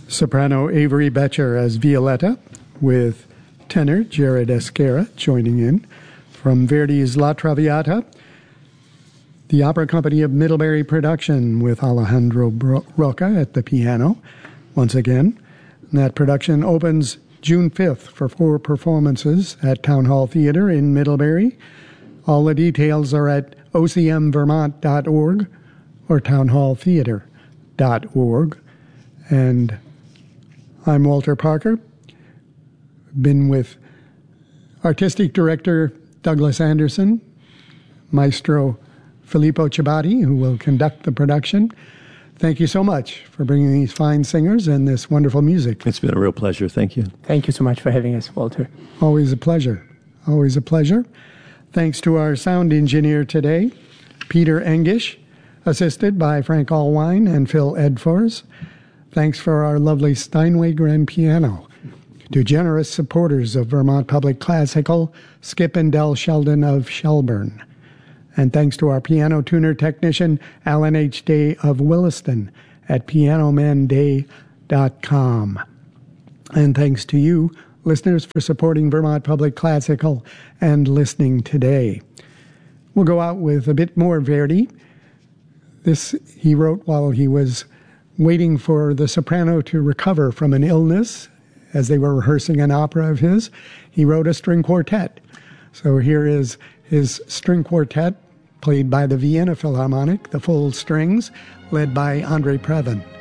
Soprano Avery Betcher as Violetta, with tenor Jared Esquera joining in. From Verdi's La Traviata, the Opera Company of Middlebury production with Alejandro Roca at the piano. Once again, that production opens June 5th for 4 performances at Town Hall Theatre in Middlebury. All the details are at ocmvermont.org or townhalltheatre.org. And I'm Walter Parker. Been with Artistic Director Douglas Anderson, Maestro Filippo Ciabatti, who will conduct the production. Thank you so much for bringing these fine singers and this wonderful music. It's been a real pleasure. Thank you. Thank you so much for having us, Walter. Always a pleasure. Always a pleasure. Thanks to our sound engineer today, Peter Engish, assisted by Frank Allwine and Phil Edfors. Thanks for our lovely Steinway grand piano. To generous supporters of Vermont Public Classical, Skip and Del Sheldon of Shelburne. And thanks to our piano tuner technician, Alan H. Day of Williston at pianomanday.com. And thanks to you, listeners, for supporting Vermont Public Classical and listening today. We'll go out with a bit more Verdi. This he wrote while he was waiting for the soprano to recover from an illness as they were rehearsing an opera of his. He wrote a string quartet. So here is his string quartet, played by the Vienna Philharmonic, the full strings, led by Andre Previn.